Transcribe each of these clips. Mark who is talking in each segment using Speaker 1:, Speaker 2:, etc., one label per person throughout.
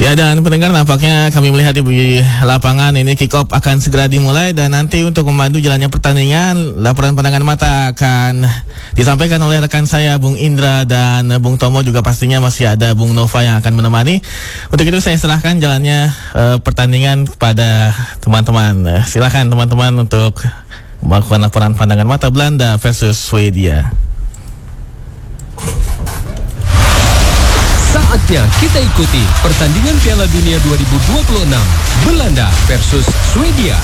Speaker 1: Ya, dan pendengar, nampaknya kami melihat di lapangan ini kick off akan segera dimulai, dan nanti untuk memandu jalannya pertandingan, laporan pandangan mata akan disampaikan oleh rekan saya Bung Indra, dan Bung Tomo juga pastinya masih ada Bung Nova yang akan menemani. Untuk itu saya serahkan jalannya pertandingan kepada teman-teman. Silakan teman-teman untuk melakukan laporan pandangan mata Belanda versus Swedia.
Speaker 2: Saatnya kita ikuti pertandingan Piala Dunia 2026 Belanda versus Swedia.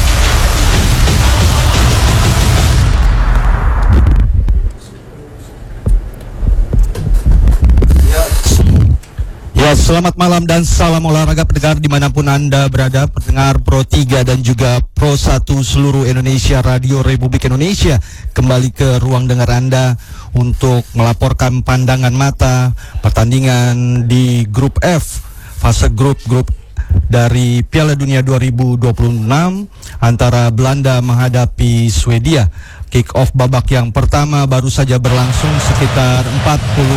Speaker 3: Ya, selamat malam dan salam olahraga pendengar dimanapun Anda berada, pendengar Pro 3 dan juga Pro 1 seluruh Indonesia, Radio Republik Indonesia. Kembali ke ruang dengar Anda untuk melaporkan pandangan mata pertandingan di grup F, fase grup dari Piala Dunia 2026 antara Belanda menghadapi Swedia. Kick off babak yang pertama baru saja berlangsung sekitar 40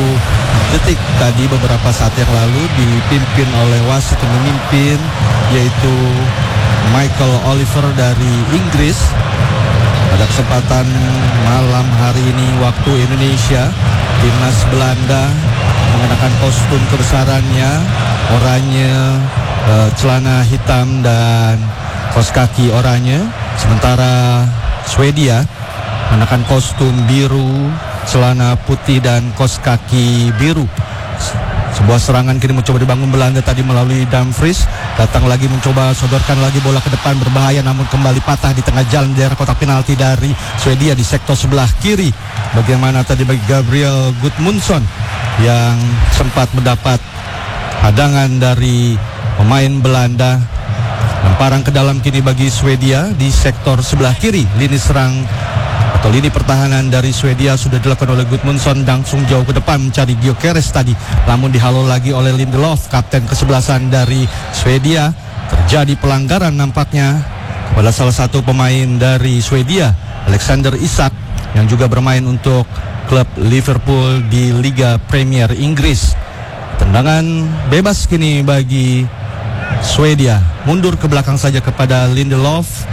Speaker 3: detik tadi, beberapa saat yang lalu, dipimpin oleh wasit yang memimpin, yaitu Michael Oliver dari Inggris. Pada kesempatan malam hari ini waktu Indonesia, timnas Belanda mengenakan kostum kebesarannya, oranye, celana hitam dan kaos kaki oranye, sementara Swedia mengenakan kostum biru, celana putih dan kaos kaki biru. Sebuah serangan kini mencoba dibangun Belanda tadi melalui Dumfries, datang lagi mencoba sodorkan lagi bola ke depan, berbahaya namun kembali patah di tengah jalan daerah kotak penalti dari Swedia di sektor sebelah kiri. Bagaimana tadi bagi Gabriel Gudmundsson yang sempat mendapat hadangan dari pemain Belanda. Lemparan ke dalam kini bagi Swedia di sektor sebelah kiri. Lini serang atau lini pertahanan dari Swedia sudah dilakukan oleh Gudmundsson, langsung jauh ke depan mencari Gyökeres tadi, namun dihalau lagi oleh Lindelof, kapten kesebelasan dari Swedia. Terjadi pelanggaran nampaknya kepada salah satu pemain dari Swedia, Alexander Isak, yang juga bermain untuk klub Liverpool di Liga Premier Inggris. Tendangan bebas kini bagi Swedia, mundur ke belakang saja kepada Lindelof,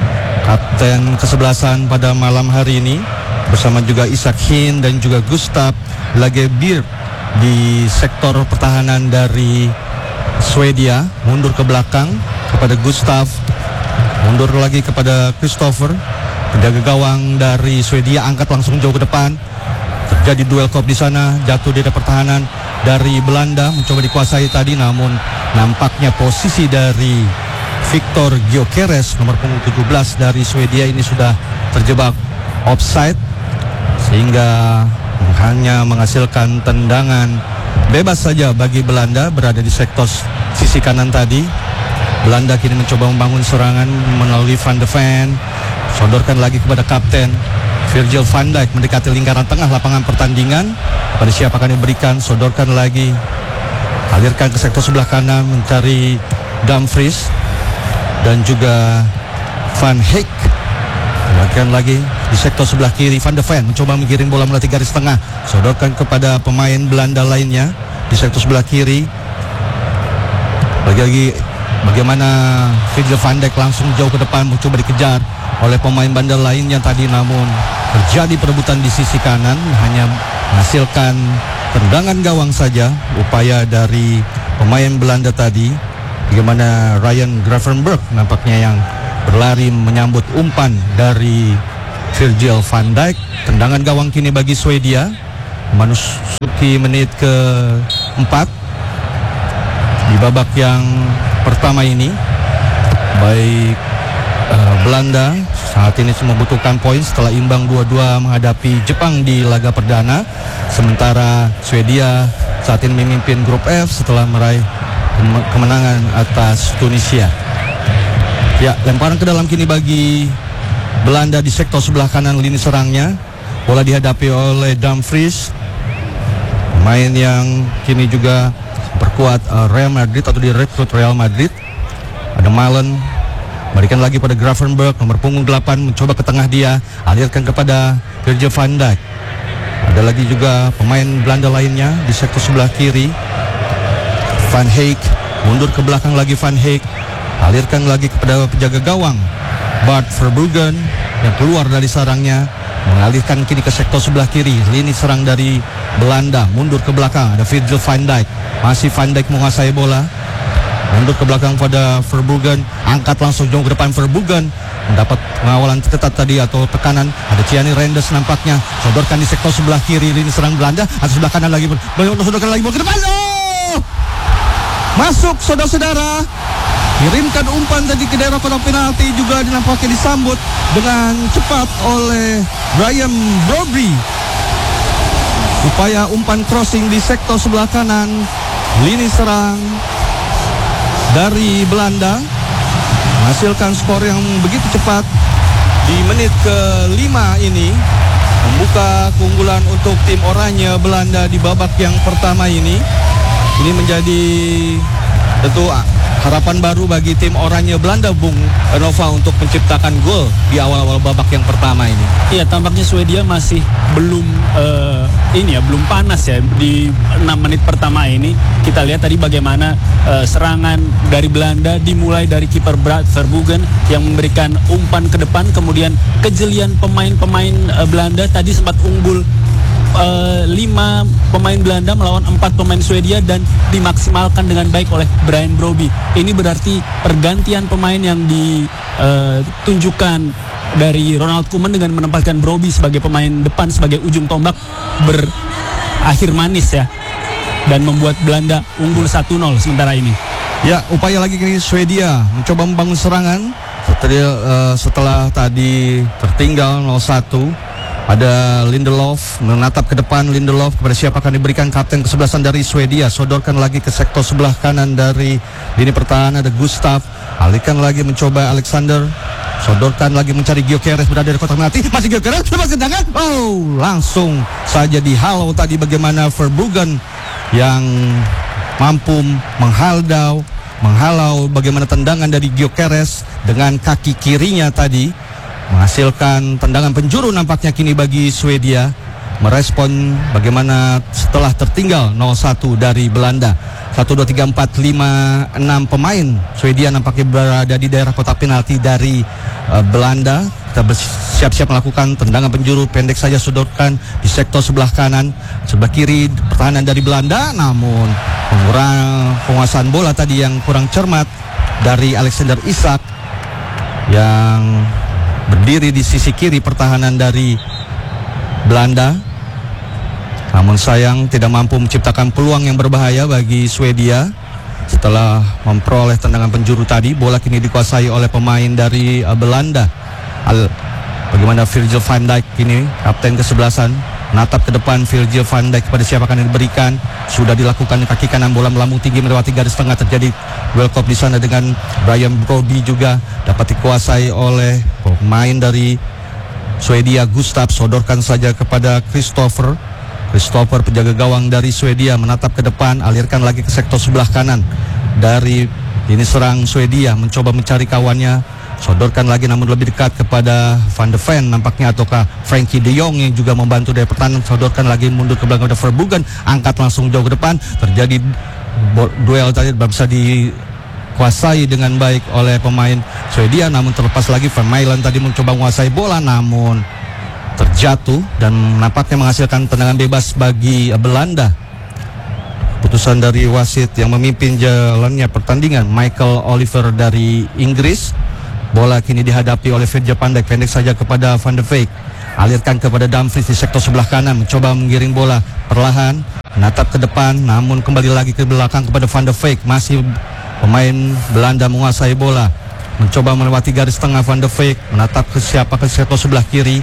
Speaker 3: kapten kesebelasan pada malam hari ini, bersama juga Isak Hin dan juga Gustav Lagerbielke di sektor pertahanan dari Swedia. Mundur ke belakang kepada Gustav, mundur lagi kepada Christopher, penjaga gawang dari Swedia angkat langsung jauh ke depan. Terjadi duel kop di sana, jatuh di pertahanan dari Belanda, mencoba dikuasai tadi, namun nampaknya posisi dari Victor Gyökeres, nomor punggung 17 dari Swedia ini sudah terjebak offside, sehingga hanya menghasilkan tendangan bebas saja bagi Belanda berada di sektor sisi kanan tadi. Belanda kini mencoba membangun serangan melalui Van de Ven, sodorkan lagi kepada kapten Virgil van Dijk mendekati lingkaran tengah lapangan pertandingan. Pada siapa akan diberikan, sodorkan lagi, alirkan ke sektor sebelah kanan mencari Dumfries dan juga Van Heek. Lakukan lagi di sektor sebelah kiri, Van de Ven mencoba mengirim bola melewati garis tengah, sodorkan kepada pemain Belanda lainnya di sektor sebelah kiri. Lagi bagaimana Virgil van Dijk langsung jauh ke depan, mencoba dikejar oleh pemain Belanda lainnya tadi, namun terjadi perebutan di sisi kanan, hanya menghasilkan tendangan gawang saja upaya dari pemain Belanda tadi. Bagaimana Ryan Gravenberch nampaknya yang berlari menyambut umpan dari Virgil van Dijk. Tendangan gawang kini bagi Swedia, memasuki menit ke-4 di babak yang pertama ini. Baik Belanda saat ini membutuhkan poin setelah imbang 2-2 menghadapi Jepang di laga perdana, sementara Swedia saat ini memimpin grup F setelah meraih kemenangan atas Tunisia. Ya, lemparan ke dalam kini bagi Belanda di sektor sebelah kanan lini serangnya. Bola dihadapi oleh Dumfries, pemain yang kini juga berkuat Real Madrid atau direkrut Real Madrid. Ada Malen, berikan lagi pada Gravenberch, nomor punggung 8, mencoba ke tengah dia, alirkan kepada Virgil van Dijk. Ada lagi juga pemain Belanda lainnya di sektor sebelah kiri, Van Heek, mundur ke belakang lagi Van Heek, alirkan lagi kepada penjaga gawang Bart Verbruggen yang keluar dari sarangnya, mengalihkan kini ke sektor sebelah kiri. Lini serang dari Belanda mundur ke belakang, ada Virgil van Dijk, masih Van Dijk menguasai bola, mundur ke belakang pada Verbruggen, angkat langsung jauh ke depan. Verbruggen mendapat pengawalan ketat tadi atau tekanan, ada Thierry Reinders nampaknya, sodorkan di sektor sebelah kiri lini serang Belanda, atau sebelah kanan lagi, sodorkan lagi bola ke depan. Masuk saudara-saudara, kirimkan umpan tadi ke daerah kotak penalti, juga nampaknya disambut dengan cepat oleh Brian Brobry. Upaya umpan crossing di sektor sebelah kanan lini serang dari Belanda menghasilkan skor yang begitu cepat di menit ke-5 ini, membuka keunggulan untuk tim oranye Belanda di babak yang pertama ini. Ini menjadi tentu harapan baru bagi tim oranye Belanda, Bung Nova, untuk menciptakan gol di awal-awal babak yang pertama ini.
Speaker 4: Iya, tampaknya Swedia masih belum belum panas ya di 6 menit pertama ini. Kita lihat tadi bagaimana serangan dari Belanda dimulai dari kiper Bart Verbruggen yang memberikan umpan ke depan, kemudian kejelian pemain-pemain Belanda tadi sempat unggul 5 pemain Belanda melawan 4 pemain Swedia dan dimaksimalkan dengan baik oleh Brian Brobby. Ini berarti pergantian pemain yang ditunjukkan dari Ronald Koeman dengan menempatkan Brobby sebagai pemain depan, sebagai ujung tombak, berakhir manis ya, dan membuat Belanda unggul 1-0 sementara ini.
Speaker 3: Ya, upaya lagi kini Swedia mencoba membangun serangan setelah tadi tertinggal 0-1. Ada Lindelof menatap ke depan. Lindelof kepada siapa akan diberikan? Kapten kesebelasan dari Swedia, sodorkan lagi ke sektor sebelah kanan dari lini pertahanan, ada Gustav, alihkan lagi mencoba Alexander, sodorkan lagi mencari Gyökeres, berada di kotak penalti, masih Gyökeres, lepas tendangan, langsung saja dihalau tadi. Bagaimana Verbruggen yang mampu menghalau bagaimana tendangan dari Gyökeres dengan kaki kirinya tadi, menghasilkan tendangan penjuru nampaknya kini bagi Swedia merespon bagaimana setelah tertinggal 0-1 dari Belanda. 1, 2, 3, 4, 5, 6 pemain Swedia nampaknya berada di daerah kotak penalti dari Belanda. Kita bersiap-siap melakukan tendangan penjuru pendek saja, sodorkan di sektor sebelah kanan, sebelah kiri pertahanan dari Belanda, namun penguasaan bola tadi yang kurang cermat dari Alexander Isak yang berdiri di sisi kiri pertahanan dari Belanda. Namun sayang tidak mampu menciptakan peluang yang berbahaya bagi Swedia. Setelah memperoleh tendangan penjuru tadi, bola kini dikuasai oleh pemain dari Belanda. Bagaimana Virgil van Dijk kini kapten kesebelasan, menatap ke depan. Virgil van Dijk kepada siapa akan diberikan? Sudah dilakukan di kaki kanan, bola melambung tinggi melewati garis tengah, terjadi duel kop di sana dengan Brian Brobby, juga dapat dikuasai oleh pemain dari Swedia Gustav, sodorkan saja kepada Christopher, penjaga gawang dari Swedia, menatap ke depan, alirkan lagi ke sektor sebelah kanan dari ini serang Swedia, mencoba mencari kawannya, sodorkan lagi namun lebih dekat kepada Van de Ven nampaknya, ataukah Frenkie de Jong yang juga membantu dari pertahanan, sodorkan lagi mundur ke belakang kepada Verbruggen, angkat langsung jauh ke depan, terjadi duel tadi bisa dikuasai dengan baik oleh pemain Swedia, namun terlepas lagi. Vermeulen tadi mencoba menguasai bola namun terjatuh dan nampaknya menghasilkan tendangan bebas bagi Belanda. Putusan dari wasit yang memimpin jalannya pertandingan, Michael Oliver dari Inggris. Bola kini dihadapi oleh Virgil van Dijk, pendek saja kepada Van de Beek, alirkan kepada Dumfries di sektor sebelah kanan, mencoba menggiring bola perlahan, menatap ke depan, namun kembali lagi ke belakang kepada Van de Beek. Masih pemain Belanda menguasai bola, mencoba melewati garis tengah. Van de Beek menatap ke siapa, ke sektor sebelah kiri,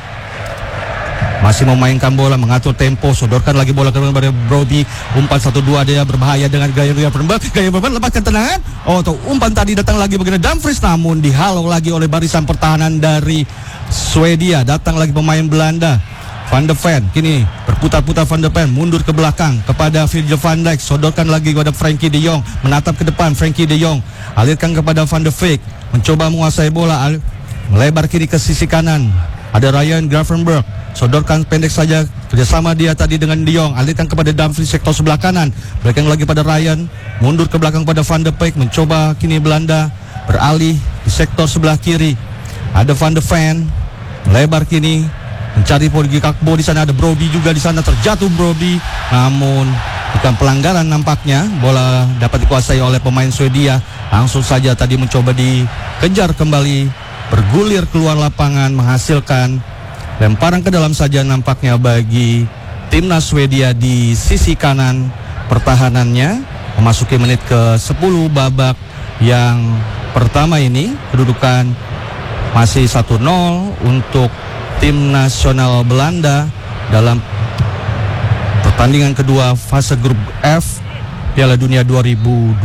Speaker 3: masih memainkan bola, mengatur tempo, sodorkan lagi bola kepada Brobby, umpan 1-2 dia berbahaya dengan gaya berban, lepaskan tendangan. Umpan tadi datang lagi bagian Dumfries, namun dihalau lagi oleh barisan pertahanan dari Swedia. Datang lagi pemain Belanda, Van de Ven, kini berputar-putar. Van de Ven mundur ke belakang kepada Virgil van Dijk, sodorkan lagi kepada Frenkie de Jong, menatap ke depan. Frenkie de Jong alirkan kepada Van de Beek, mencoba menguasai bola, melebar kiri ke sisi kanan. Ada Ryan Gravenberch, sodorkan pendek saja, kerjasama dia tadi dengan De Jong, alihkan kepada Dumfries sektor sebelah kanan, berikan lagi pada Ryan, mundur ke belakang pada Van de Beek, mencoba kini Belanda beralih di sektor sebelah kiri. Ada Van de Ven, melebar kini, mencari Cody Gakpo di sana. Ada Brobbey juga di sana, terjatuh Brobbey, namun bukan pelanggaran nampaknya. Bola dapat dikuasai oleh pemain Swedia. Langsung saja tadi mencoba dikejar kembali, bergulir keluar lapangan, menghasilkan lemparan ke dalam saja nampaknya bagi timnas Swedia di sisi kanan pertahanannya. Memasuki menit ke-10 babak yang pertama ini, kedudukan masih 1-0 untuk tim nasional Belanda dalam pertandingan kedua fase grup F Piala Dunia 2026.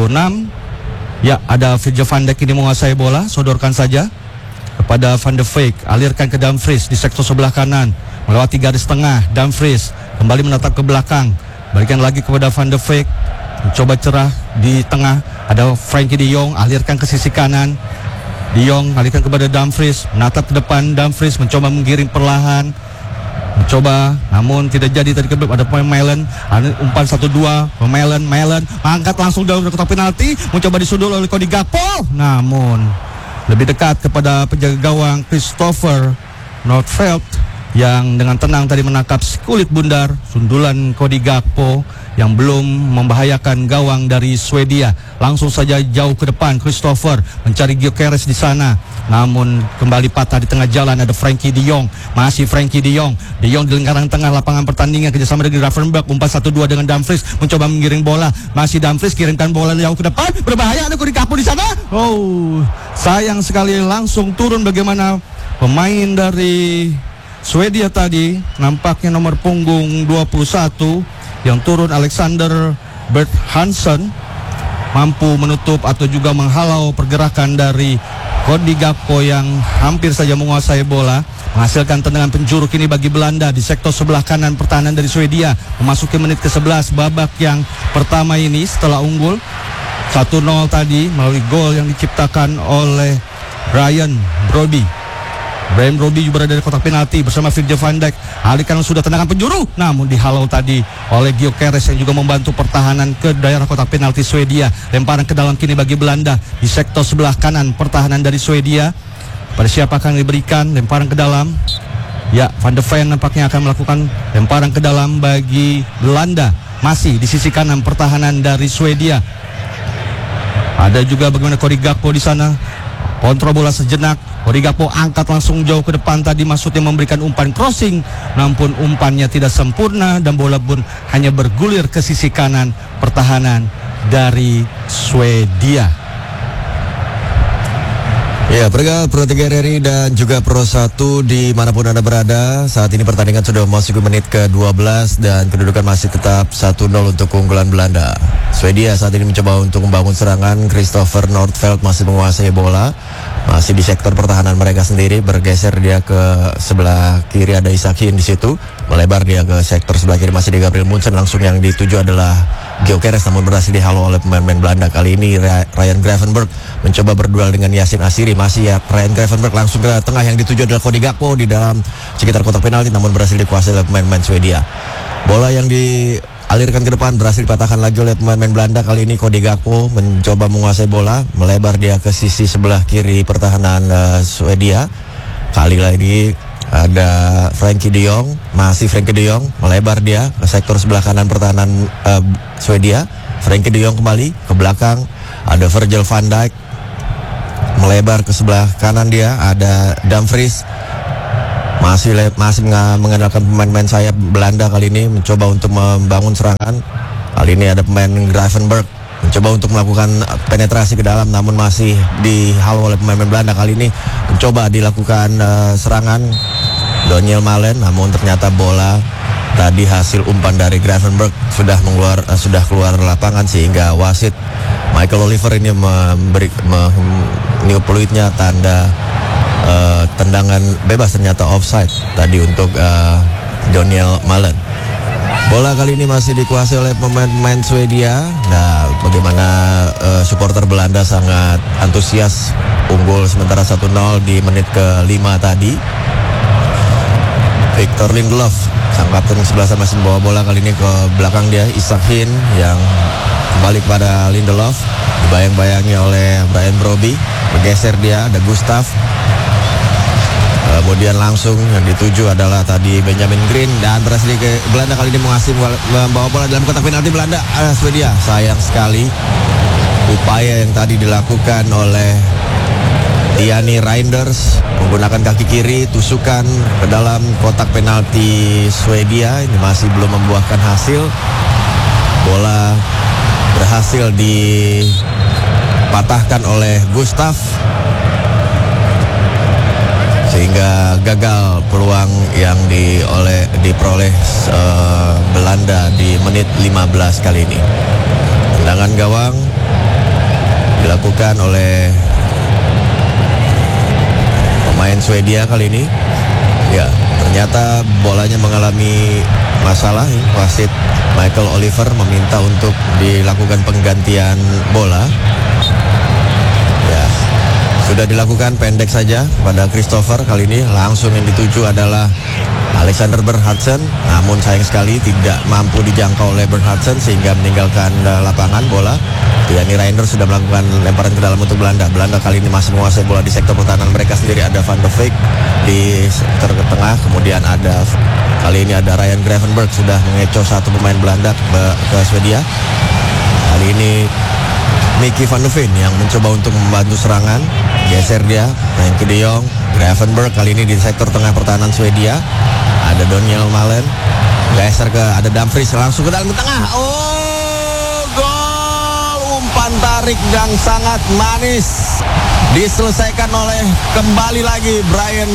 Speaker 3: Ya, ada Virgil van Dijk ini menguasai bola, sodorkan saja kepada Van de Beek, alirkan ke Dumfries di sektor sebelah kanan, melewati garis tengah. Dumfries kembali menatap ke belakang, berikan lagi kepada Van de Beek, mencoba cerah di tengah. Ada Frenkie De Jong, alirkan ke sisi kanan. De Jong alihkan kepada Dumfries, menatap ke depan. Dumfries mencoba menggiring perlahan, mencoba, namun tidak jadi. Tadi ada pemain Malen, umpan 1-2, Malen angkat langsung dari kotak penalti, mencoba disundul oleh Cody Gakpo, namun lebih dekat kepada penjaga gawang Christopher Nordfeldt yang dengan tenang tadi menangkap kulit bundar sundulan Cody Gakpo yang belum membahayakan gawang dari Swedia. Langsung saja jauh ke depan, Christopher mencari Gyökeres di sana, namun kembali patah di tengah jalan. Ada Frenkie De Jong, masih Frenkie De Jong di lingkaran tengah lapangan pertandingan, kerjasama dengan Gravenberch, umpan 1-2 dengan Dumfries, mencoba menggiring bola. Masih Dumfries, kirimkan bola jauh ke depan, berbahaya. Ada Cody Gakpo di sana. Oh, sayang sekali, langsung turun. Bagaimana pemain dari Swedia tadi, nampaknya nomor punggung 21 yang turun, Alexander Bert Hansen, mampu menutup atau juga menghalau pergerakan dari Cody Gakpo yang hampir saja menguasai bola, menghasilkan tendangan penjuru kini bagi Belanda di sektor sebelah kanan pertahanan dari Swedia. Memasuki menit ke-11 babak yang pertama ini setelah unggul 1-0 tadi melalui gol yang diciptakan oleh Ryan Brobbey. Brian Brobbey juga berada di kotak penalti bersama Virgil van Dijk. Alihkan sudah tendangan penjuru, namun dihalau tadi oleh Gyökeres yang juga membantu pertahanan ke daerah kotak penalti Swedia. Lemparan ke dalam kini bagi Belanda di sektor sebelah kanan pertahanan dari Swedia. Pada siapa akan diberikan lemparan ke dalam? Ya, Van de Ven nampaknya akan melakukan lemparan ke dalam bagi Belanda. Masih di sisi kanan pertahanan dari Swedia. Ada juga bagaimana Cody Gakpo di sana. Kontrol bola sejenak, Cody Gakpo angkat langsung jauh ke depan tadi, maksudnya memberikan umpan crossing, namun umpannya tidak sempurna dan bola pun hanya bergulir ke sisi kanan pertahanan dari Swedia.
Speaker 5: Ya, Pro 3 RRI dan juga Pro 1 dimanapun Anda berada. Saat ini pertandingan sudah memasuki menit ke-12 dan kedudukan masih tetap 1-0 untuk keunggulan Belanda. Swedia saat ini mencoba untuk membangun serangan. Christopher Nordfeldt masih menguasai bola, masih di sektor pertahanan mereka sendiri. Bergeser dia ke sebelah kiri, ada Isak Hin di situ. Melebar dia ke sektor sebelah kiri, masih di Gabriel Munsen. Langsung yang dituju adalah Gyökeres, namun berhasil dihalau oleh pemain-pemain Belanda. Kali ini Ryan Gravenberch mencoba berduel dengan Yassin Asiri. Masih ya Ryan Gravenberch, langsung ke tengah, yang dituju adalah Cody Gakpo di dalam sekitar kotak penalti, namun berhasil dikuasai oleh pemain-pemain Swedia. Bola yang dialirkan ke depan berhasil dipatahkan lagi oleh pemain-pemain Belanda. Kali ini Cody Gakpo mencoba menguasai bola, melebar dia ke sisi sebelah kiri pertahanan Swedia. Kali lagi ada Frenkie De Jong, masih Frenkie De Jong, melebar dia ke sektor sebelah kanan pertahanan Swedia. Frenkie De Jong kembali ke belakang, ada Virgil van Dijk, melebar ke sebelah kanan dia, ada Dumfries, masih mengandalkan pemain-pemain sayap Belanda. Kali ini mencoba untuk membangun serangan. Kali ini ada pemain Gravenberch mencoba untuk melakukan penetrasi ke dalam, namun masih dihalau oleh pemain Belanda. Kali ini mencoba dilakukan serangan Daniel Malen, namun ternyata bola tadi hasil umpan dari Gravenberch sudah keluar lapangan, sehingga wasit Michael Oliver ini memberi peluitnya tanda tendangan bebas, ternyata offside tadi untuk Daniel Malen. Bola kali ini masih dikuasai oleh pemain-pemain Swedia. Nah, bagaimana supporter Belanda sangat antusias unggul sementara 1-0 di menit ke-5 tadi. Victor Lindelof, sang kapten kesebelasan masih membawa bola. Kali ini ke belakang dia Isaac Hin yang kembali kepada Lindelof, dibayang-bayangi oleh Brian Brobbey. Bergeser dia, ada Gustav. Kemudian langsung yang dituju adalah tadi Benjamin Green, dan berhasil ke Belanda kali ini membawa bola dalam kotak penalti Belanda. Swedia, sayang sekali upaya yang tadi dilakukan oleh Tiani Reinders menggunakan kaki kiri, tusukan ke dalam kotak penalti Swedia ini masih belum membuahkan hasil. Bola berhasil dipatahkan oleh Gustav sehingga gagal peluang yang diperoleh Belanda di menit 15 kali ini. Tendangan gawang dilakukan oleh pemain Swedia kali ini. Ya, ternyata bolanya mengalami masalah. Wasit Michael Oliver meminta untuk dilakukan penggantian bola. Ya, sudah dilakukan, pendek saja pada Christopher. Kali ini langsung yang dituju adalah Alexander Bernhardsen, namun sayang sekali tidak mampu dijangkau oleh Bernhardsen sehingga meninggalkan lapangan bola. Tiani Reinders sudah melakukan lemparan ke dalam untuk Belanda. Belanda kali ini masih menguasai bola di sektor pertahanan mereka sendiri. Ada Van de Beek di sektor tengah, kemudian kali ini ada Ryan Gravenberch sudah mengecoh satu pemain Belanda ke Swedia. Kali ini Mickey van de Ven yang mencoba untuk membantu serangan. Geser dia, Frenkie de Jong, Gravenberch kali ini di sektor tengah pertahanan Swedia. Ada Daniel Malen, geser ada Dumfries langsung ke dalam tengah. Gol! Umpan tarik yang sangat manis diselesaikan oleh kembali lagi Brian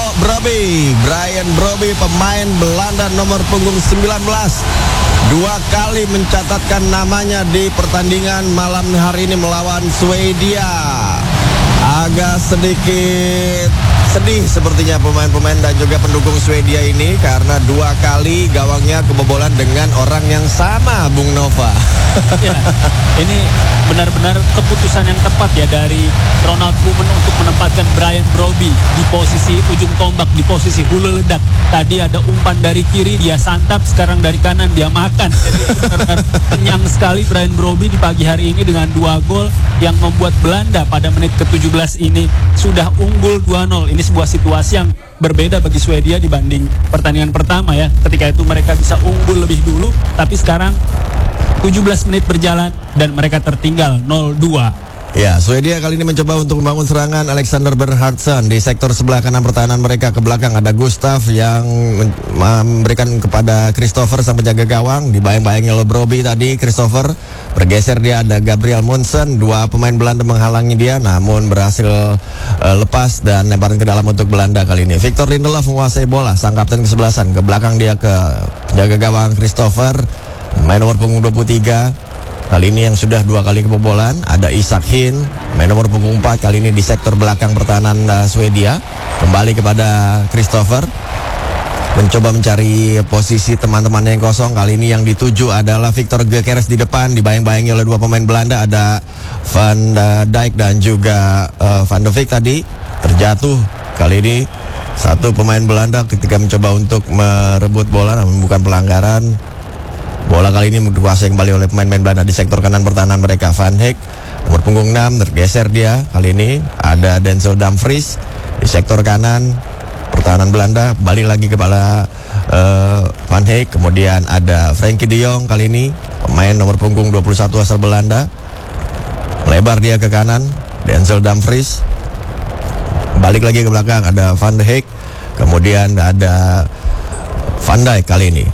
Speaker 5: Brobbey, pemain Belanda nomor punggung 19. 2 kali mencatatkan namanya di pertandingan malam hari ini melawan Swedia. Agak sedikit sedih sepertinya pemain-pemain dan juga pendukung Swedia ini karena 2 kali gawangnya kebobolan dengan orang yang sama, Bung Nova.
Speaker 4: Ya, ini benar-benar keputusan yang tepat ya dari Ronald Koeman untuk menempatkan Brian Brobbey di posisi ujung tombak, di posisi hulu ledak. Tadi ada umpan dari kiri, dia santap, sekarang dari kanan dia makan. Jadi benar-benar kenyang sekali Brian Brobbey di pagi hari ini dengan 2 gol yang membuat Belanda pada menit ke-17 ini sudah unggul 2-0. Ini sebuah situasi yang berbeda bagi Swedia dibanding pertandingan pertama ya. Ketika itu mereka bisa unggul lebih dulu, tapi sekarang 17 menit berjalan dan mereka tertinggal 0-2.
Speaker 5: Ya, Swedia kali ini mencoba untuk membangun serangan. Alexander Bernhardsen di sektor sebelah kanan pertahanan mereka. Ke belakang ada Gustav yang memberikan kepada Christopher sang penjaga gawang. Dibayang-bayangi oleh Brobbey tadi. Christopher bergeser, dia ada Gabriel Monsen. 2 pemain Belanda menghalangi dia, namun berhasil lepas dan lemparan ke dalam untuk Belanda kali ini. Victor Lindelof menguasai bola, sang kapten kesebelasan. Ke belakang dia ke penjaga gawang Christopher, main nomor punggung 23. Kali ini yang sudah 2 kali kebobolan. Ada Isaac Hin, main nomor punggung 4. Kali ini di sektor belakang pertahanan Swedia. Kembali kepada Christopher, mencoba mencari posisi teman-temannya yang kosong. Kali ini yang dituju adalah Victor Gyökeres di depan. Dibayang-bayangi oleh 2 pemain Belanda. Ada Van Dijk dan juga Van de Beek tadi terjatuh. Kali ini satu pemain Belanda ketika mencoba untuk merebut bola, namun bukan pelanggaran. Bola kali ini dikuasai kembali oleh pemain-pemain Belanda di sektor kanan pertahanan mereka. Van Dijk nomor punggung 6 tergeser dia. Kali ini ada Denzel Dumfries di sektor kanan pertahanan Belanda. Balik lagi kepada Van Dijk. Kemudian ada Frenkie de Jong kali ini, pemain nomor punggung 21 asal Belanda. Lebar dia ke kanan, Denzel Dumfries. Balik lagi ke belakang, ada Van Dijk. Kemudian ada Van Dijk kali ini.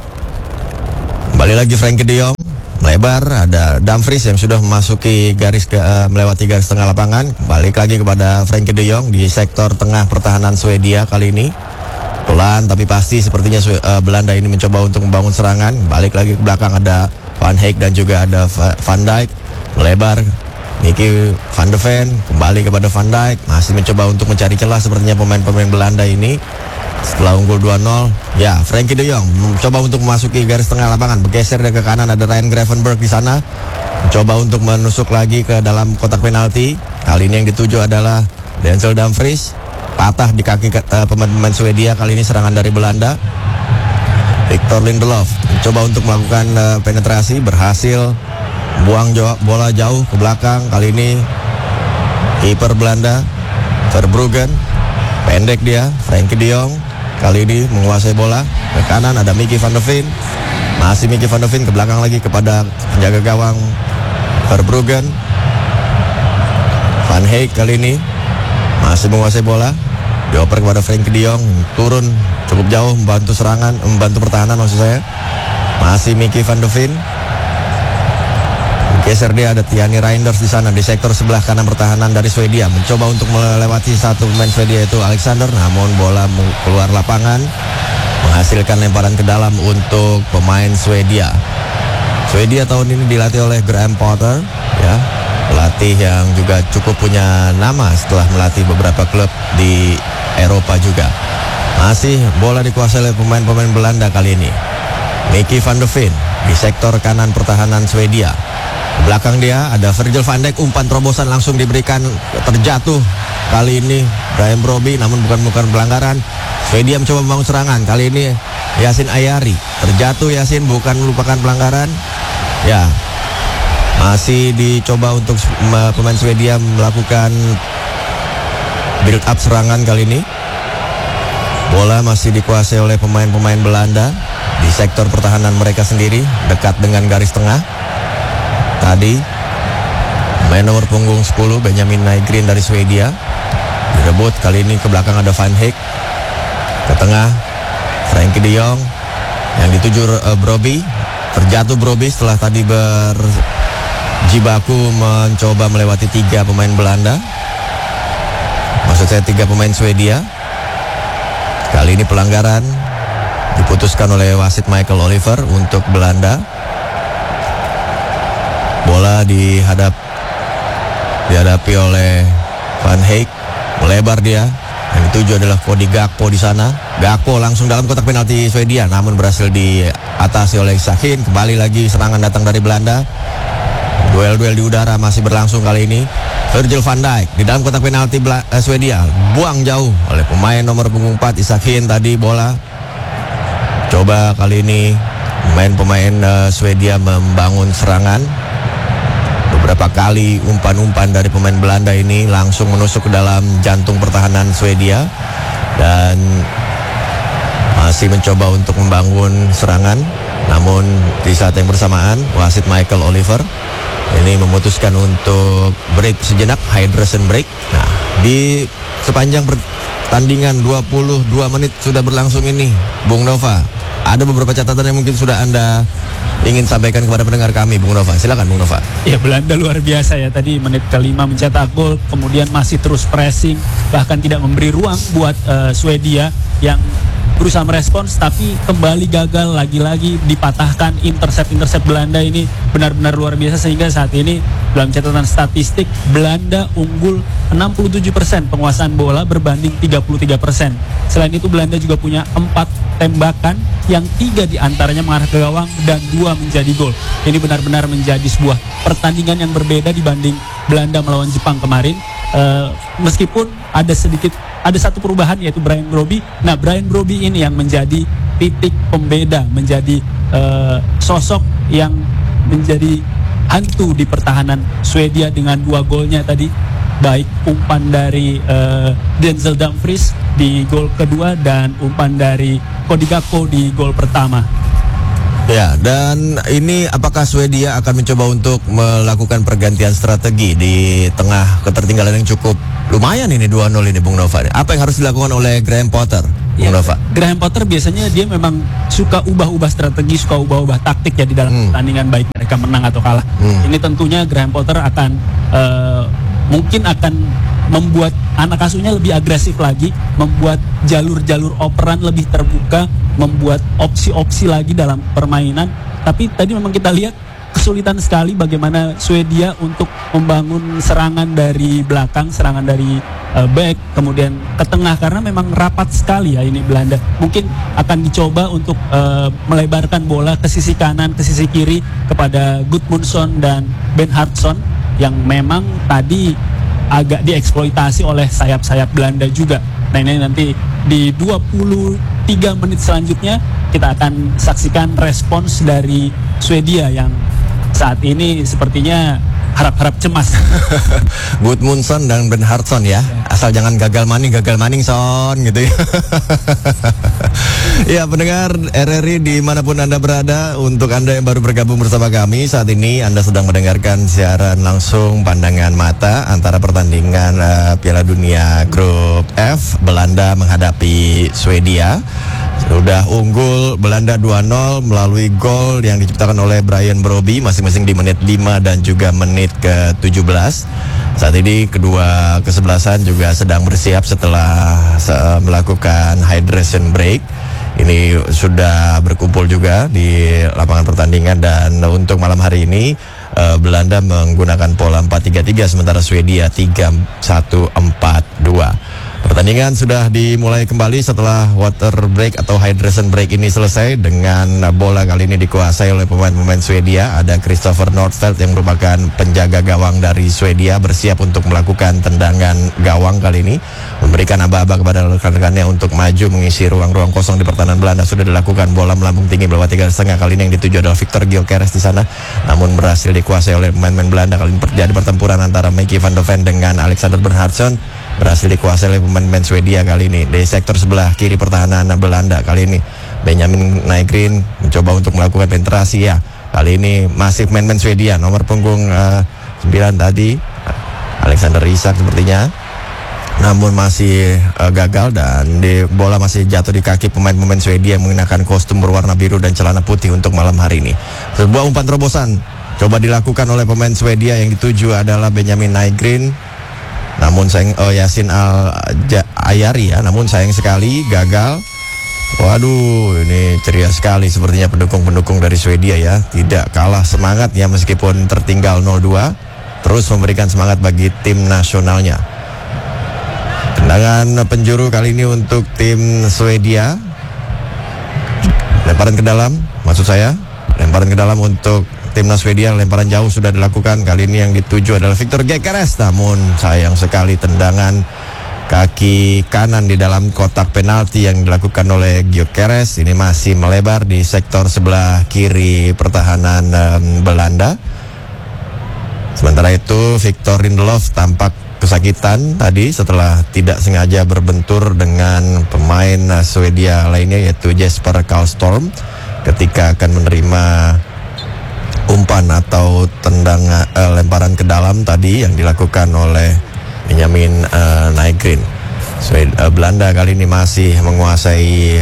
Speaker 5: Kembali lagi Frenkie de Jong, lebar, ada Dumfries yang sudah memasuki melewati garis tengah lapangan. Balik lagi kepada Frenkie de Jong di sektor tengah pertahanan Swedia kali ini. Pelan tapi pasti sepertinya Belanda ini mencoba untuk membangun serangan. Balik lagi ke belakang, ada Van Dijk dan juga ada Van Dijk. Melebar, Mickey van de Ven, kembali kepada Van Dijk. Masih mencoba untuk mencari celah sepertinya pemain-pemain Belanda ini. Setelah unggul 2-0, ya Frenkie de Jong mencoba untuk memasuki garis tengah lapangan. Bergeser dia ke kanan, ada Ryan Gravenberch di sana. Mencoba untuk menusuk lagi ke dalam kotak penalti. Kali ini yang dituju adalah Denzel Dumfries. Patah di kaki pemain Swedia kali ini serangan dari Belanda. Victor Lindelof mencoba untuk melakukan penetrasi, berhasil buang bola jauh ke belakang. Kali ini kiper Belanda Verbruggen, pendek dia. Frenkie de Jong kali ini menguasai bola. Ke kanan ada Mickey van de Ven. Masih Mickey van de Ven, ke belakang lagi kepada penjaga gawang Verbruggen. Van Heek kali ini masih menguasai bola, dioper kepada Frenkie de Jong, turun cukup jauh membantu serangan, membantu pertahanan maksud saya. Masih Mickey van de Ven. Geser dia, ada Tiani Reinders di sana di sektor sebelah kanan pertahanan dari Swedia, mencoba untuk melewati satu pemain Swedia itu Alexander, namun bola keluar lapangan, menghasilkan lemparan ke dalam untuk pemain Swedia. Swedia tahun ini dilatih oleh Graham Potter, ya, pelatih yang juga cukup punya nama setelah melatih beberapa klub di Eropa juga. Masih bola dikuasai oleh pemain-pemain Belanda kali ini. Mickey van de Ven di sektor kanan pertahanan Swedia. Di belakang dia ada Virgil van Dijk, umpan terobosan langsung diberikan, terjatuh kali ini Bryan Brobbey, namun bukan pelanggaran. Swedia mencoba membangun serangan, kali ini Yasin Ayari, terjatuh Yasin, bukan merupakan pelanggaran. Ya, masih dicoba untuk pemain Swedia melakukan build up serangan kali ini. Bola masih dikuasai oleh pemain-pemain Belanda di sektor pertahanan mereka sendiri, dekat dengan garis tengah. Tadi main nomor punggung 10 Benjamin Nygren dari Swedia direbut, kali ini ke belakang ada Van Heek, ke tengah Frenkie de Jong yang dituju Brobbey, terjatuh Brobbey setelah tadi berjibaku mencoba melewati 3 pemain Belanda, maksud saya 3 pemain Swedia. Kali ini pelanggaran diputuskan oleh wasit Michael Oliver untuk Belanda. Bola dihadapi oleh Van Heek, melebar dia. Yang dituju adalah Cody Gakpo di sana. Gakpo langsung dalam kotak penalti Swedia, namun berhasil diatasi oleh Sahin. Kembali lagi serangan datang dari Belanda. Duel-duel di udara masih berlangsung kali ini. Virgil van Dijk di dalam kotak penalti Swedia, buang jauh oleh pemain nomor punggung 4 Sahin tadi bola. Coba kali ini pemain Swedia membangun serangan. Beberapa kali umpan-umpan dari pemain Belanda ini langsung menusuk ke dalam jantung pertahanan Swedia, dan masih mencoba untuk membangun serangan. Namun di saat yang bersamaan wasit Michael Oliver ini memutuskan untuk break sejenak, hydration break. Nah, di sepanjang pertandingan 22 menit sudah berlangsung ini, Bung Nova, ada beberapa catatan yang mungkin sudah Anda ingin sampaikan kepada pendengar kami, Bung Nova. Silakan Bung Nova.
Speaker 4: Ya, Belanda luar biasa ya, tadi menit ke-5 mencetak gol, kemudian masih terus pressing, bahkan tidak memberi ruang buat Swedia yang berusaha merespons, tapi kembali gagal lagi-lagi, dipatahkan. Intercept Belanda ini benar-benar luar biasa, sehingga saat ini dalam catatan statistik Belanda unggul 67% penguasaan bola berbanding 33%. Selain itu Belanda juga punya 4 tembakan yang 3 diantaranya mengarah ke gawang dan 2 menjadi gol. Ini benar-benar menjadi sebuah pertandingan yang berbeda dibanding Belanda melawan Jepang kemarin. Meskipun ada satu perubahan, yaitu Bryan Brobbey. Nah, Bryan Brobbey ini yang menjadi titik pembeda, menjadi sosok yang menjadi hantu di pertahanan Swedia dengan 2 golnya tadi, baik umpan dari Denzel Dumfries di gol kedua dan umpan dari Cody Gakpo di gol pertama.
Speaker 5: Ya, dan ini apakah Swedia akan mencoba untuk melakukan pergantian strategi di tengah ketertinggalan yang cukup lumayan ini 2-0 ini, Bung Nova? Apa yang harus dilakukan oleh Graham Potter, Bung Nova?
Speaker 4: Graham Potter biasanya dia memang suka ubah-ubah strategi, suka ubah-ubah taktik ya di dalam pertandingan, baik mereka menang atau kalah. Ini tentunya Graham Potter akan mungkin akan membuat anak asuhnya lebih agresif lagi, membuat jalur-jalur operan lebih terbuka, membuat opsi-opsi lagi dalam permainan. Tapi tadi memang kita lihat kesulitan sekali bagaimana Swedia untuk membangun serangan dari belakang, serangan dari back, kemudian ke tengah, karena memang rapat sekali ya ini Belanda. Mungkin akan dicoba untuk melebarkan bola ke sisi kanan, ke sisi kiri kepada Gudmundsson dan Bernhardsson yang memang tadi agak dieksploitasi oleh sayap-sayap Belanda juga. Nah, ini nanti di 23 menit selanjutnya kita akan saksikan respons dari Swedia yang saat ini sepertinya harap-harap cemas.
Speaker 5: Gudmundsson dan Bernhardsson ya. Asal jangan gagal maning son gitu ya. Ya, pendengar RRI dimanapun Anda berada, untuk Anda yang baru bergabung bersama kami, saat ini Anda sedang mendengarkan siaran langsung pandangan mata antara pertandingan Piala Dunia Grup F, Belanda menghadapi Swedia. Sudah unggul Belanda 2-0 melalui gol yang diciptakan oleh Brian Brobby masing-masing di menit 5 dan juga menit ke-17. Saat ini kedua kesebelasan juga sedang bersiap setelah melakukan hydration break. Ini sudah berkumpul juga di lapangan pertandingan, dan untuk malam hari ini Belanda menggunakan pola 4-3-3 sementara Swedia 3-1-4-2. Pertandingan sudah dimulai kembali setelah water break atau hydration break ini selesai, dengan bola kali ini dikuasai oleh pemain-pemain Swedia. Ada Christopher Nordfeldt yang merupakan penjaga gawang dari Swedia, bersiap untuk melakukan tendangan gawang kali ini, memberikan aba-aba kepada rekan-rekannya untuk maju mengisi ruang-ruang kosong di pertahanan Belanda. Sudah dilakukan, bola melambung tinggi bawah 3,5. Kali ini yang dituju adalah Victor Gyökeres di sana, namun berhasil dikuasai oleh pemain-pemain Belanda. Kali ini terjadi pertempuran antara Mickey van de Ven dengan Alexander Bernhardsson, berhasil dikuasai oleh pemain-pemain Swedia kali ini. Di sektor sebelah kiri pertahanan Belanda kali ini Benjamin Nygren mencoba untuk melakukan penetrasi ya. Kali ini masih pemain-pemain Swedia, nomor punggung 9 tadi Alexander Isak sepertinya, namun masih gagal, dan bola masih jatuh di kaki pemain-pemain Swedia yang mengenakan kostum berwarna biru dan celana putih untuk malam hari ini. Sebuah umpan terobosan coba dilakukan oleh pemain Swedia, yang dituju adalah Benjamin Nygren, namun Yasin Ayari ya, namun sayang sekali gagal. Waduh, ini ceria sekali sepertinya pendukung-pendukung dari Swedia ya, tidak kalah semangat ya meskipun tertinggal 0-2, terus memberikan semangat bagi tim nasionalnya. Tendangan penjuru kali ini untuk tim Swedia, lemparan ke dalam, maksud saya lemparan ke dalam untuk timnas Swedia. Lemparan jauh sudah dilakukan, kali ini yang dituju adalah Victor Gyökeres, namun sayang sekali tendangan kaki kanan di dalam kotak penalti yang dilakukan oleh Gyökeres ini masih melebar di sektor sebelah kiri pertahanan Belanda. Sementara itu Victor Lindelof tampak kesakitan tadi setelah tidak sengaja berbentur dengan pemain Swedia lainnya, yaitu Jesper Karlstorm, ketika akan menerima umpan atau tendangan lemparan ke dalam tadi yang dilakukan oleh Benjamin Nygren. Belanda kali ini masih menguasai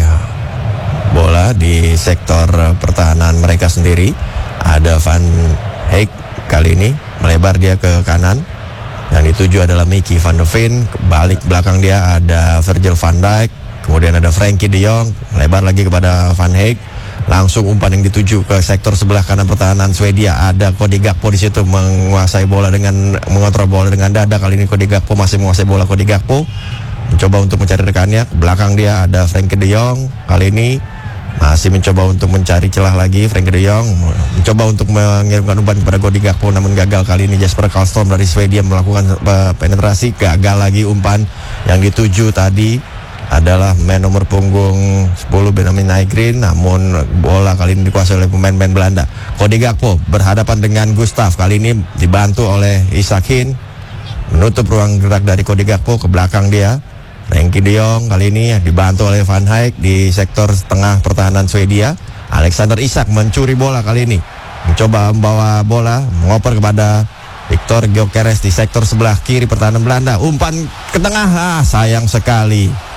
Speaker 5: bola di sektor pertahanan mereka sendiri. Ada Van Heek kali ini melebar dia ke kanan, yang dituju adalah Mickey van de Ven. Balik belakang dia ada Virgil van Dijk, kemudian ada Frenkie de Jong, melebar lagi kepada Van Heek. Langsung umpan yang dituju ke sektor sebelah kanan pertahanan Swedia. Ada Cody Gakpo di situ menguasai bola mengontrol bola dengan dada. Kali ini Cody Gakpo masih menguasai bola. Cody Gakpo mencoba untuk mencari rekannya. Belakang dia ada Frenkie de Jong. Kali ini masih mencoba untuk mencari celah lagi. Frenkie de Jong mencoba untuk mengirimkan umpan kepada Cody Gakpo, namun gagal. Kali ini Jesper Karlstorm dari Swedia melakukan penetrasi. Gagal lagi umpan. Yang dituju tadi adalah main nomor punggung 10 Benjamin Nygren, namun bola kali ini dikuasai oleh pemain-pemain Belanda. Cody Gakpo berhadapan dengan Gustav, kali ini dibantu oleh Isak Hin, menutup ruang gerak dari Cody Gakpo. Ke belakang dia Frenkie de Jong, kali ini dibantu oleh Van Heek di sektor tengah pertahanan Swedia. Alexander Isak mencuri bola kali ini, mencoba membawa bola, mengoper kepada Victor Gyökeres di sektor sebelah kiri pertahanan Belanda. Umpan ke tengah, sayang sekali.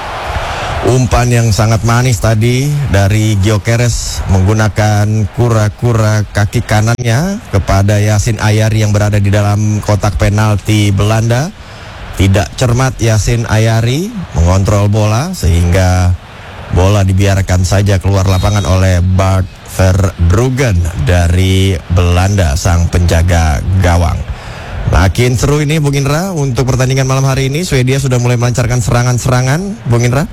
Speaker 5: Umpan yang sangat manis tadi dari Gyökeres menggunakan kura-kura kaki kanannya kepada Yasin Ayari yang berada di dalam kotak penalti Belanda. Tidak cermat Yasin Ayari mengontrol bola sehingga bola dibiarkan saja keluar lapangan oleh Bart Verbruggen dari Belanda, sang penjaga gawang. Makin seru ini Bung Indra untuk pertandingan malam hari ini. Swedia sudah mulai melancarkan serangan-serangan, Bung Indra.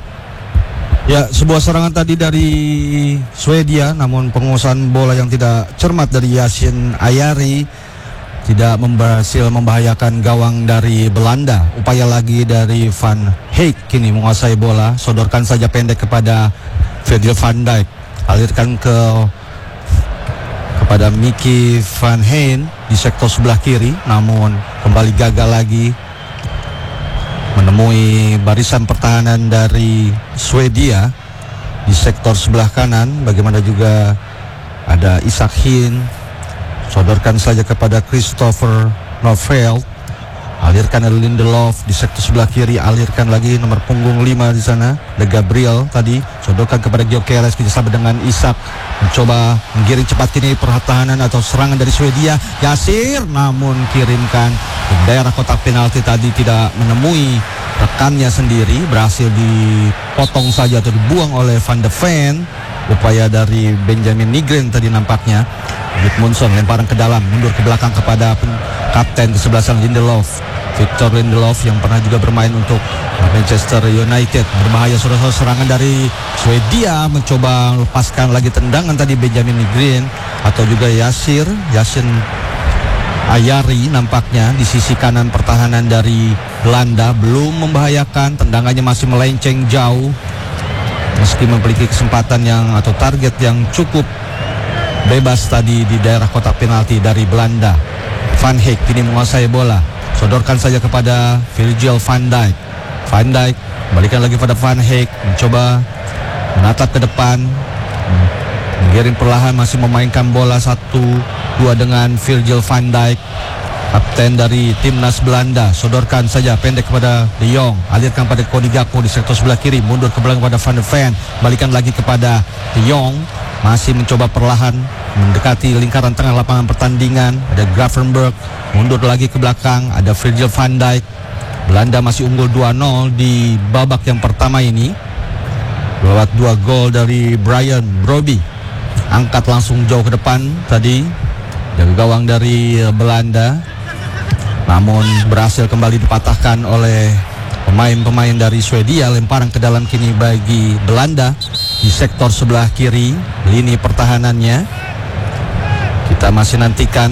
Speaker 3: Ya, sebuah serangan tadi dari Swedia, namun penguasaan bola yang tidak cermat dari Yasin Ayari tidak berhasil membahayakan gawang dari Belanda. Upaya lagi dari Van Heek kini menguasai bola, sodorkan saja pendek kepada Virgil van Dijk, alirkan kepada Mickey Van Hein di sektor sebelah kiri, namun kembali gagal lagi menemui barisan pertahanan dari Swedia di sektor sebelah kanan. Bagaimana juga ada Isak Hin, sodorkan saja kepada Christopher Norveld, alirkan ada Lindelof di sektor sebelah kiri, alirkan lagi nomor punggung 5 di sana, De Gabriel tadi, sodorkan kepada Gyökeres, kerjasama dengan Isak, mencoba menggiring cepat kini pertahanan atau serangan dari Swedia. Yasir namun kirimkan ke daerah kotak penalti tadi, tidak menemui rekannya sendiri, berhasil dipotong saja atau dibuang oleh Van de Ven. Upaya dari Benjamin Nygren tadi nampaknya. Gudmundsson lemparan ke dalam, mundur ke belakang kepada kapten kesebelasan Lindelof, Victor Lindelof yang pernah juga bermain untuk Manchester United. Berbahaya saudara, serangan dari Swedia, mencoba melepaskan lagi tendangan tadi Benjamin Nygren atau juga Yasin Ayari nampaknya di sisi kanan pertahanan dari Belanda, belum membahayakan, tendangannya masih melenceng jauh meski memiliki kesempatan yang atau target yang cukup bebas tadi di daerah kotak penalti dari Belanda. Van Heek kini menguasai bola, sodorkan saja kepada Virgil van Dijk. Van Dijk balikan lagi pada Van Heek, mencoba menatap ke depan, menggiring perlahan, masih memainkan bola 1-2 dengan Virgil van Dijk, kapten dari timnas Belanda. Sodorkan saja pendek kepada De Jong, alirkan pada Cody Gakpo di sektor sebelah kiri, mundur ke belakang pada Van de Ven, balikan lagi kepada De Jong, masih mencoba perlahan mendekati lingkaran tengah lapangan pertandingan. Ada Gravenberch, mundur lagi ke belakang, ada Virgil van Dijk. Belanda masih unggul 2-0 di babak yang pertama ini lewat 2 gol dari Brian Brobby. Angkat langsung jauh ke depan tadi dari gawang dari Belanda, namun berhasil kembali dipatahkan oleh pemain-pemain dari Swedia. Lemparan ke dalam kini bagi Belanda di sektor sebelah kiri lini pertahanannya. Kita masih nantikan,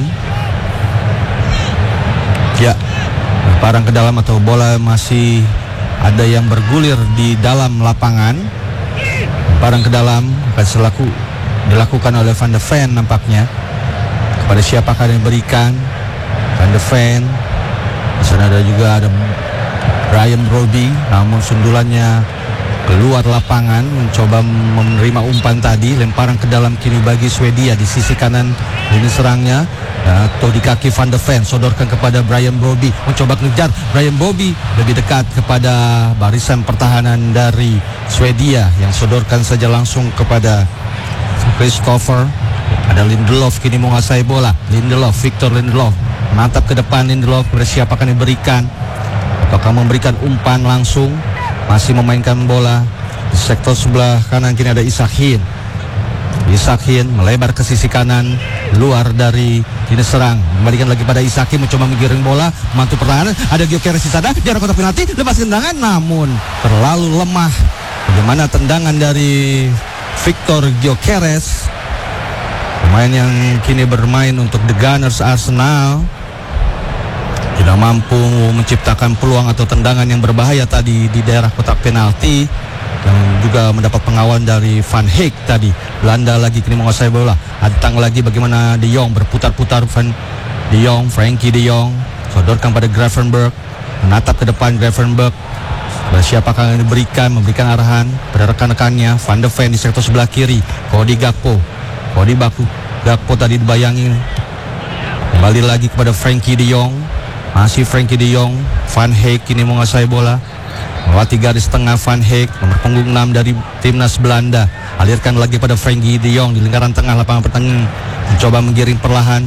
Speaker 3: ya, lemparan ke dalam atau bola masih ada yang bergulir di dalam lapangan. Lemparan ke dalam akan dilakukan oleh Van de Ven nampaknya. Kepada siapakah yang diberikan? Van de Ven. Di sana ada juga ada Brian Brobby, namun sundulannya keluar lapangan, mencoba menerima umpan tadi. Lemparan ke dalam kini bagi Swedia di sisi kanan lini serangnya, atau di kaki Van de Ven, sodorkan kepada Brian Brobby, mencoba mengejar. Brian Brobby lebih dekat kepada barisan pertahanan dari Swedia, yang sodorkan saja langsung kepada Christopher. Ada Lindelof kini menguasai bola. Lindelof, Victor Lindelof, mantap ke depan. Lindelof, kepada siapa akan diberikan? Apakah memberikan umpan langsung? Masih memainkan bola di sektor sebelah kanan. Kini ada Isak Hin. Isak Hin melebar ke sisi kanan, luar dari lini serang. Kembalikan lagi pada Isak Hin, mencoba menggiring bola, mantu pertahanan. Ada Gyökeres di sana, di arah kotak penalti, lepas tendangan, namun terlalu lemah. Bagaimana tendangan dari Victor Gyökeres, pemain yang kini bermain untuk The Gunners Arsenal, tidak mampu menciptakan peluang atau tendangan yang berbahaya tadi di daerah kotak penalti, yang juga mendapat pengawalan dari Van Heek tadi. Belanda lagi kini menguasai bola. Datang lagi bagaimana De Jong berputar-putar. Van De Jong, Frankie De Jong, sodorkan pada Gravenberch, menatap ke depan Gravenberch. Siapakah yang memberikan arahan pada rekan-rekannya? Van de Ven di sektor sebelah kiri, Cody Gakpo. Gakpo tadi dibayangi, kembali lagi kepada Frankie De Jong. Masih Frankie De Jong. Van Heek kini menguasai bola, melewati garis tengah. Van Heek, nomor punggung 6 dari timnas Belanda, alirkan lagi pada Frankie De Jong di lingkaran tengah lapangan pertandingan, mencoba menggiring perlahan.